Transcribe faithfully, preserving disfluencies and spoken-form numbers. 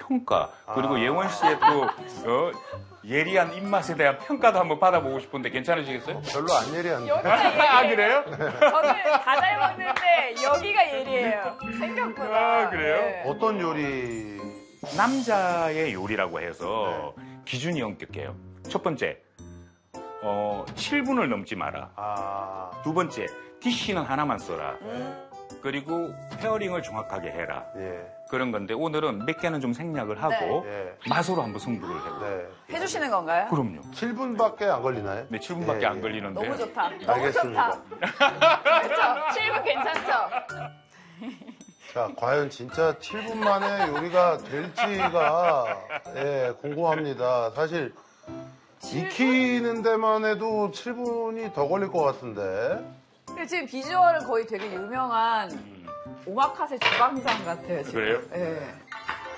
평가 그리고 아. 예원 씨의 또 어, 예리한 입맛에 대한 평가도 한번 받아보고 싶은데 괜찮으시겠어요? 별로 안 예리한데. 여기가 예리해요. 아 그래요? 저는 다 잘 먹는데 여기가 예리해요. 생각보다. 아, 그래요? 네. 어떤 요리? 남자의 요리라고 해서 네. 기준이 엄격해요. 첫 번째, 어, 칠 분을 넘지 마라. 아, 두 번째, 디쉬는 하나만 써라. 음. 그리고 페어링을 정확하게 해라. 예, 그런 건데 오늘은 몇 개는 좀 생략을 하고 예, 맛으로 한번 승부를 해요. 네. 해주시는 건가요? 그럼요. 칠 분밖에 안 걸리나요? 네, 칠 분밖에 예, 안 예. 걸리는데. 너무 좋다. 너무 알겠습니다. 좋다. 그렇죠? 칠 분 괜찮죠? 자, 과연 진짜 칠 분 만에 요리가 될지가 예, 궁금합니다. 사실 익히는 데만 해도 칠 분이 더 걸릴 것 같은데. 근데 지금 비주얼은 거의 되게 유명한 음, 오마카세 주방장 같아요. 지금. 그래요? 예.